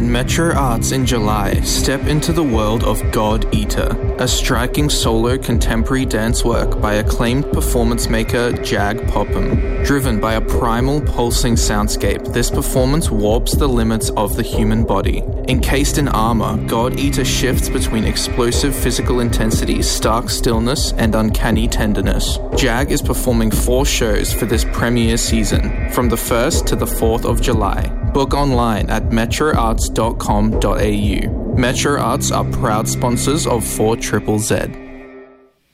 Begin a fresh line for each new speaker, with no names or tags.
At Metro Arts in July, step into the world of God Eater, a striking solo contemporary dance work by acclaimed performance maker Jag Popham. Driven by a primal pulsing soundscape, this performance warps the limits of the human body. Encased in armor, God Eater shifts between explosive physical intensity, stark stillness, and uncanny tenderness. Jag is performing 4 shows for this premiere season, from the 1st to the 4th of July. Book online at metroarts.com.au. Metro Arts are proud sponsors of 4ZZZ.